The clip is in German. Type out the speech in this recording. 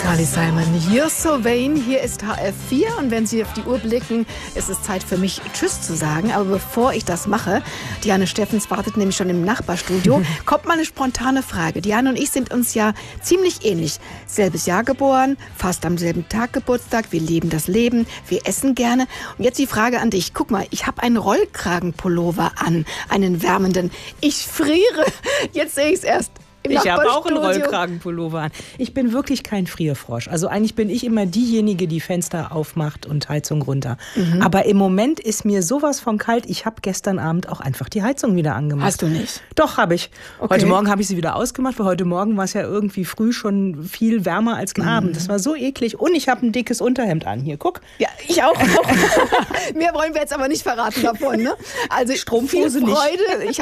Carly Simon, You're So Vain, hier ist HR4 und wenn Sie auf die Uhr blicken, ist es Zeit für mich Tschüss zu sagen, aber bevor ich das mache, Diane Steffens wartet nämlich schon im Nachbarstudio, kommt mal eine spontane Frage. Diane und ich sind uns ja ziemlich ähnlich, selbes Jahr geboren, fast am selben Tag Geburtstag, wir leben das Leben, wir essen gerne und jetzt die Frage an dich, guck mal, ich habe einen Rollkragenpullover an, einen wärmenden, ich friere, jetzt sehe ich es erst. Ich habe auch einen Rollkragenpullover an. Ich bin wirklich kein Frierfrosch. Also eigentlich bin ich immer diejenige, die Fenster aufmacht und Heizung runter. Aber im Moment ist mir sowas von kalt. Ich habe gestern Abend auch einfach die Heizung wieder angemacht. Hast du nicht? Doch, habe ich. Okay. Heute Morgen habe ich sie wieder ausgemacht, weil heute Morgen war es ja irgendwie früh schon viel wärmer als am Abend. Das war so eklig. Und ich habe ein dickes Unterhemd an. Hier, guck. Ja, ich auch. Mehr wollen wir jetzt aber nicht verraten davon. Ne? Also Strumpfhose viel Freude. Ich